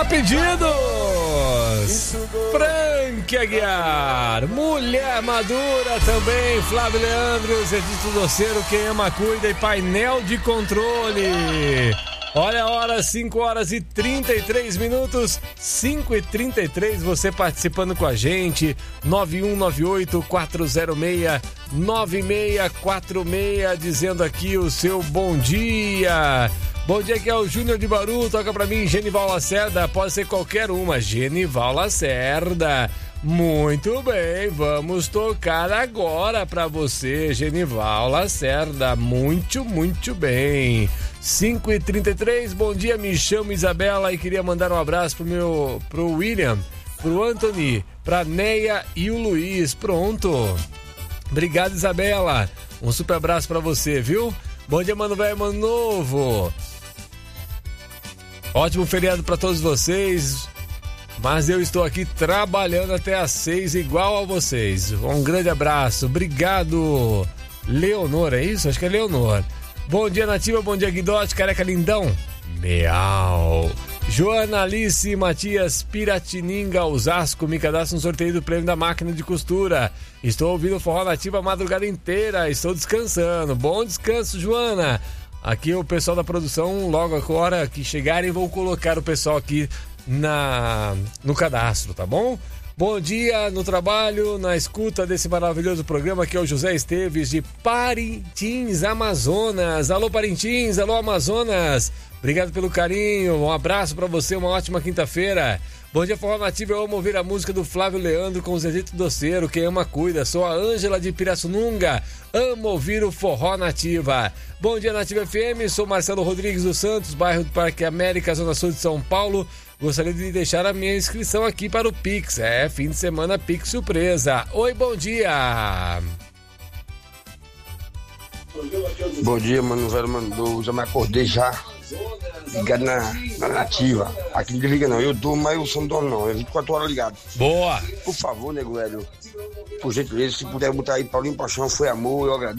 A pedidos, Frank Aguiar, Mulher Madura também, Flávio Leandro, Zedito Doceiro, Quem Ama Cuida e Painel de Controle. Olha a hora, 5h33, 5h33, você participando com a gente, 9198-406-9646, dizendo aqui o seu bom dia. Bom dia, aqui é o Júnior de Bauru, toca pra mim Genival Lacerda, pode ser qualquer uma, Genival Lacerda. Muito bem, vamos tocar agora pra você, Genival Lacerda, muito bem. 5h33, bom dia, me chamo Isabela e queria mandar um abraço pro William, pro Anthony, pra Neia e o Luiz, pronto. Obrigado, Isabela, um super abraço pra você, viu? Bom dia, mano velho, mano novo. Ótimo feriado pra todos vocês, mas eu estou aqui trabalhando até às 6 igual a vocês. Um grande abraço, obrigado. Leonor, é isso? Acho que é Leonor. Bom dia, Nativa, bom dia, Guidote, careca lindão. Meau. Joana Alice Matias Piratininga, Osasco, me cadastro no sorteio do prêmio da máquina de costura. Estou ouvindo o Forró Nativa a madrugada inteira, estou descansando. Bom descanso, Joana. Aqui o pessoal da produção, logo agora que chegarem, vão colocar o pessoal aqui no cadastro, tá bom? Bom dia no trabalho, na escuta desse maravilhoso programa, que é o José Esteves de Parintins, Amazonas. Alô Parintins, alô Amazonas, obrigado pelo carinho, um abraço pra você, uma ótima quinta-feira. Bom dia, Forró Nativa, eu amo ouvir a música do Flávio Leandro com o Zezito Doceiro, Quem Ama Cuida. Sou a Ângela de Pirassununga, amo ouvir o Forró Nativa. Bom dia, Nativa FM, sou Marcelo Rodrigues dos Santos, bairro do Parque América, Zona Sul de São Paulo. Gostaria de deixar a minha inscrição aqui para o Pix. Fim de semana Pix surpresa. Oi, bom dia. Bom dia, mano, velho, mano. Já me acordei já. Ligado na Nativa. Aqui não desliga não, eu durmo, mas o som não dorme não. É 24 horas ligado. Boa. Por favor, nego velho, por gentileza, se puder botar aí Paulinho Paixão, Foi Amor, eu agradeço.